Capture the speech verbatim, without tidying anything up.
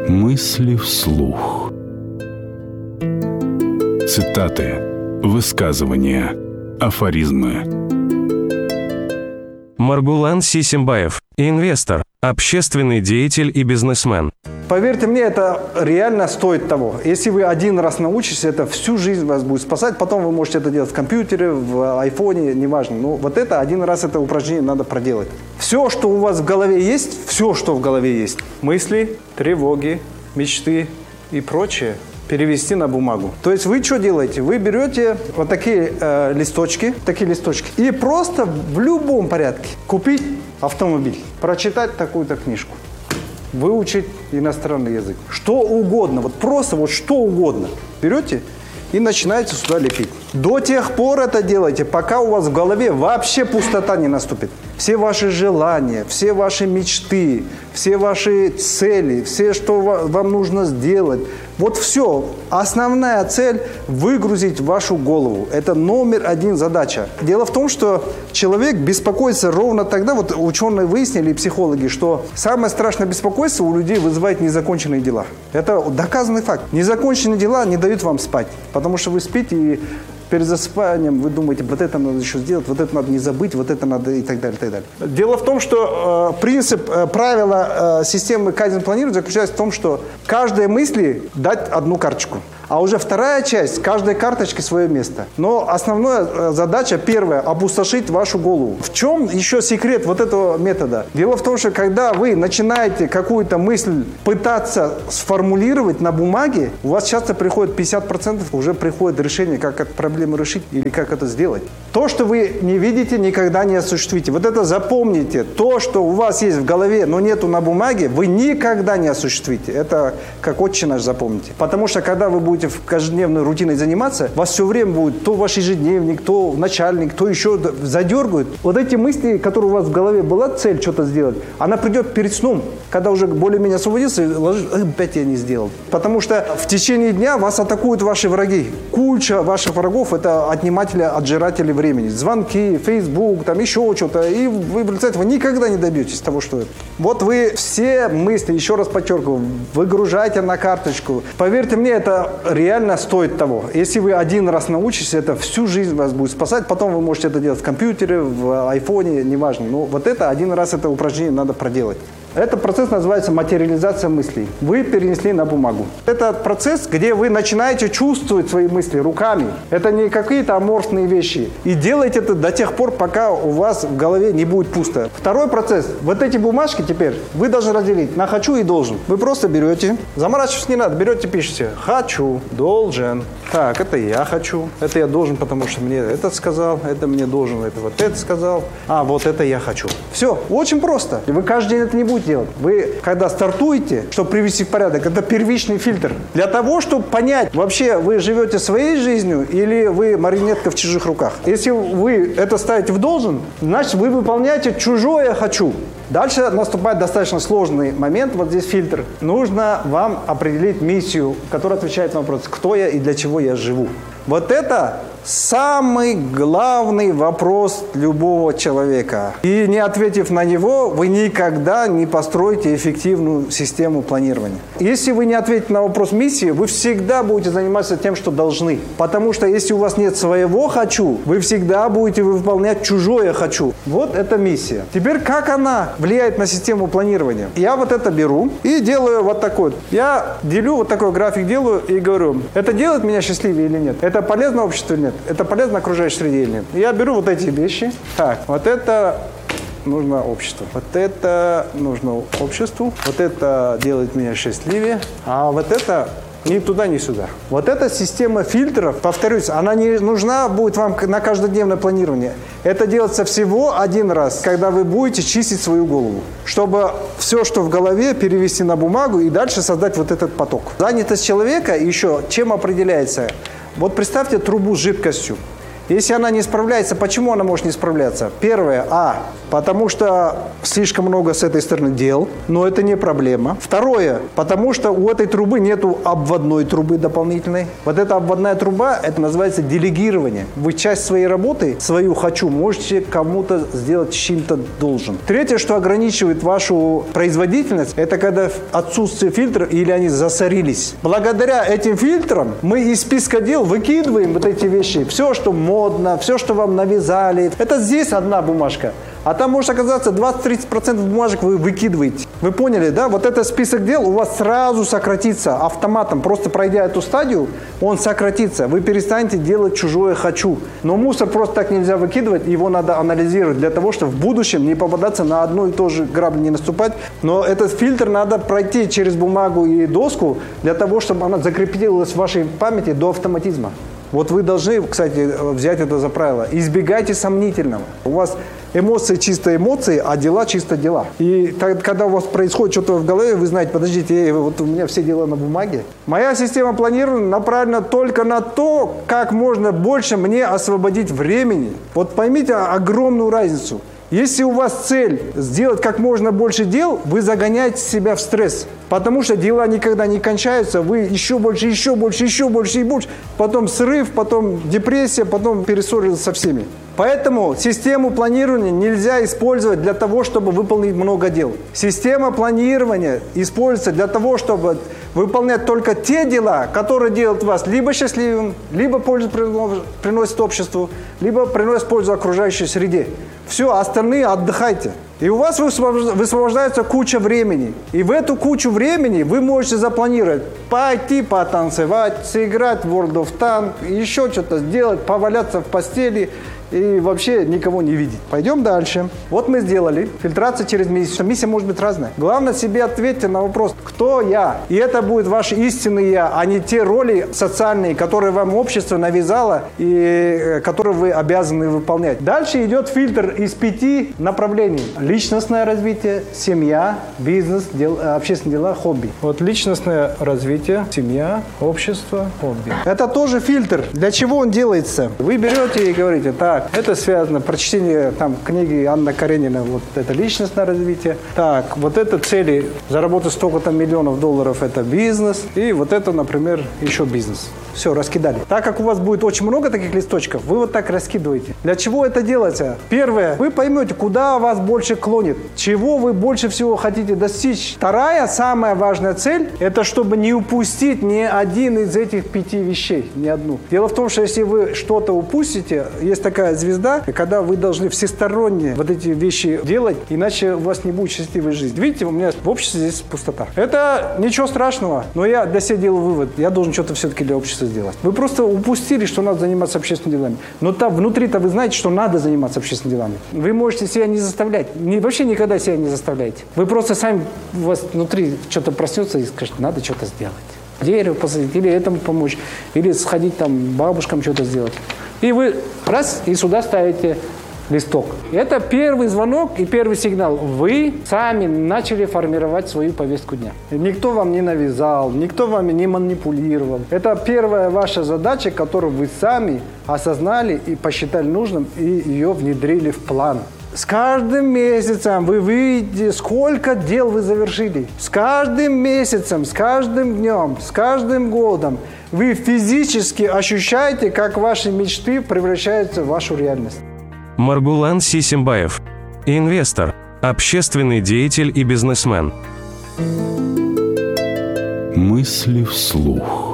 Мысли вслух. Цитаты, высказывания, афоризмы. Маргулан Сисимбаев, инвестор, общественный деятель и бизнесмен. Поверьте мне, это реально стоит того. Если вы один раз научитесь, это всю жизнь вас будет спасать. Потом вы можете это делать в компьютере, в айфоне, неважно. Но вот это один раз это упражнение надо проделать. Все, что у вас в голове есть, все, что в голове есть, мысли, тревоги, мечты и прочее, перевести на бумагу. То есть вы что делаете? Вы берете вот такие э, листочки, такие листочки, и просто в любом порядке купить автомобиль, прочитать такую-то книжку, выучить иностранный язык. Что угодно, вот просто вот что угодно. Берете и начинаете сюда лепить. До тех пор это делайте, пока у вас в голове вообще пустота не наступит. Все ваши желания, все ваши мечты, все ваши цели, все, что вам нужно сделать. Вот все. Основная цель – выгрузить вашу голову. Это номер один задача. Дело в том, что человек беспокоится ровно тогда, вот ученые выяснили, и психологи, что самое страшное беспокойство у людей вызывает незаконченные дела. Это доказанный факт. Незаконченные дела не дают вам спать, потому что вы спите и перед засыпанием вы думаете, вот это надо еще сделать, вот это надо не забыть, вот это надо и так далее, и так далее. Дело в том, что э, принцип, э, правила э, системы кайдзен-планирования заключается в том, что каждой мысли дать одну карточку. А уже вторая часть, каждой карточке свое место. Но основная задача, первая, опустошить вашу голову. В чем еще секрет вот этого метода? Дело в том, что когда вы начинаете какую-то мысль пытаться сформулировать на бумаге, у вас часто приходит пятьдесят процентов уже приходит решение, как эту проблему решить или как это сделать. То, что вы не видите, никогда не осуществите. Вот это запомните. То, что у вас есть в голове, но нету на бумаге, вы никогда не осуществите. Это как отче наш запомните. Потому что когда вы будете в каждодневной рутиной заниматься, вас все время будет то ваш ежедневник, то начальник, то еще задергают. Вот эти мысли, которые у вас в голове была цель что-то сделать, она придет перед сном, когда уже более-менее освободился, и ложишь, опять я не сделал. Потому что в течение дня вас атакуют ваши враги. Куча ваших врагов – это отниматели, отжиратели времени. Звонки, Facebook, там еще что-то. И вы, в результате, вы никогда не добьетесь того, что это. Вот вы все мысли, еще раз подчеркиваю, выгружайте на карточку. Поверьте мне, это реально стоит того. Если вы один раз научитесь, это всю жизнь вас будет спасать. Потом вы можете это делать в компьютере, в айфоне, неважно. Но вот это один раз это упражнение надо проделать. Этот процесс называется материализация мыслей. Вы перенесли на бумагу. Это процесс, где вы начинаете чувствовать свои мысли руками. Это не какие-то аморфные вещи. И делайте это до тех пор, пока у вас в голове не будет пусто. Второй процесс. Вот эти бумажки теперь вы должны разделить на «хочу» и «должен». Вы просто берете, заморачиваться не надо, берете, пишете «хочу», «должен». Так, это я хочу, это я должен, потому что мне этот сказал, это мне должен, это вот это сказал, а вот это я хочу. Все, очень просто. И вы каждый день это не будете делать. Вы, когда стартуете, чтобы привести в порядок, это первичный фильтр. Для того, чтобы понять, вообще вы живете своей жизнью или вы марионетка в чужих руках. Если вы это ставите в «должен», значит, вы выполняете чужое «хочу». Дальше наступает достаточно сложный момент, вот здесь фильтр. Нужно вам определить миссию, которая отвечает на вопрос, кто я и для чего я живу. Вот это самый главный вопрос любого человека. И не ответив на него, вы никогда не построите эффективную систему планирования. Если вы не ответите на вопрос миссии, вы всегда будете заниматься тем, что должны. Потому что если у вас нет своего «хочу», вы всегда будете выполнять чужое «хочу». Вот это миссия. Теперь как она влияет на систему планирования? Я вот это беру и делаю вот такой. Я делю, вот такой график делаю и говорю, это делает меня счастливее или нет? Это полезно обществу или нет? Это полезно окружающей среде или нет? Я беру вот эти вещи. Так, вот это нужно обществу. Вот это нужно обществу. Вот это делает меня счастливее. А вот это ни туда, ни сюда. Вот эта система фильтров, повторюсь, она не нужна будет вам на каждодневное планирование. Это делается всего один раз, когда вы будете чистить свою голову, чтобы все, что в голове, перевести на бумагу и дальше создать вот этот поток. Занятость человека еще чем определяется? Вот представьте трубу с жидкостью. Если она не справляется, почему она может не справляться? Первое, а, потому что слишком много с этой стороны дел, но это не проблема. Второе, потому что у этой трубы нету обводной трубы дополнительной. Вот эта обводная труба, это называется делегирование. Вы часть своей работы, свою «хочу», можете кому-то сделать чем-то должен. Третье, что ограничивает вашу производительность, это когда отсутствие фильтра или они засорились. Благодаря этим фильтрам мы из списка дел выкидываем вот эти вещи. Все, что модно, все, что вам навязали. Это здесь одна бумажка. А там может оказаться двадцать-тридцать процентов бумажек вы выкидываете. Вы поняли, да? Вот этот список дел у вас сразу сократится автоматом. Просто пройдя эту стадию, он сократится. Вы перестанете делать чужое «хочу». Но мусор просто так нельзя выкидывать. Его надо анализировать для того, чтобы в будущем не попадаться на одну и ту же грабли, не наступать. Но этот фильтр надо пройти через бумагу и доску для того, чтобы она закрепилась в вашей памяти до автоматизма. Вот вы должны, кстати, взять это за правило. Избегайте сомнительного. У вас эмоции чисто эмоции, а дела чисто дела. И так, когда у вас происходит что-то в голове, вы знаете, подождите, вот у меня все дела на бумаге. Моя система планирования направлена только на то, как можно больше мне освободить времени. Вот поймите огромную разницу. Если у вас цель сделать как можно больше дел, вы загоняете себя в стресс. Потому что дела никогда не кончаются, вы еще больше, еще больше, еще больше и больше. Потом срыв, потом депрессия, потом перессорились со всеми. Поэтому систему планирования нельзя использовать для того, чтобы выполнить много дел. Система планирования используется для того, чтобы выполнять только те дела, которые делают вас либо счастливым, либо пользу приносят обществу, либо приносят пользу окружающей среде. Все, остальные отдыхайте. И у вас высвобождается куча времени. И в эту кучу времени вы можете запланировать пойти потанцевать, сыграть в World of Tanks, еще что-то сделать, поваляться в постели и вообще никого не видеть. Пойдем дальше. Вот мы сделали фильтрацию через миссию. Миссия может быть разная. Главное, себе ответьте на вопрос, кто я? И это будет ваш истинный я, а не те роли социальные, которые вам общество навязало и которые вы обязаны выполнять. Дальше идет фильтр из пяти направлений. Личностное развитие, семья, бизнес, дел, общественные дела, хобби. Вот личностное развитие, семья, общество, хобби. Это тоже фильтр. Для чего он делается? Вы берете и говорите, так, это связано, прочтение там, книги Анны Каренина, вот это личностное развитие. Так, вот это цели, заработать столько-то миллионов долларов, это бизнес. И вот это, например, еще бизнес. Все, раскидали. Так как у вас будет очень много таких листочков, вы вот так раскидываете. Для чего это делается? Первое, вы поймете, куда вас больше клонит, чего вы больше всего хотите достичь. Вторая, самая важная цель, это чтобы не упустить ни один из этих пяти вещей, ни одну. Дело в том, что если вы что-то упустите, есть такая звезда, когда вы должны всесторонне вот эти вещи делать, иначе у вас не будет счастливой жизни. Видите, у меня в обществе здесь пустота. Это ничего страшного, но я для себя делаю вывод, я должен что-то все-таки для общества сделать. Вы просто упустили, что надо заниматься общественными делами. Но там внутри-то вы знаете, что надо заниматься общественными делами. Вы можете себя не заставлять. Не, вообще никогда себя не заставляйте. Вы просто сами, у вас внутри что-то проснется и скажете, надо что-то сделать. Дерево посадить, или этому помочь, или сходить там бабушкам что-то сделать. И вы раз, и сюда ставите листок. Это первый звонок и первый сигнал. Вы сами начали формировать свою повестку дня. Никто вам не навязал, никто вами не манипулировал. Это первая ваша задача, которую вы сами осознали и посчитали нужным, и ее внедрили в план. С каждым месяцем вы видите, сколько дел вы завершили. С каждым месяцем, с каждым днем, с каждым годом вы физически ощущаете, как ваши мечты превращаются в вашу реальность. Маргулан Сисимбаев. Инвестор, общественный деятель и бизнесмен. Мысли вслух.